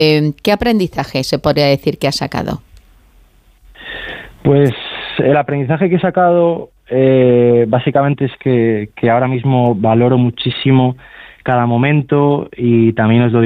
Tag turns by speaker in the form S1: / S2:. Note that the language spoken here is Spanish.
S1: ¿Qué aprendizaje se podría decir que has sacado?
S2: Pues el aprendizaje que he sacado básicamente es que ahora mismo valoro muchísimo cada momento y también os lo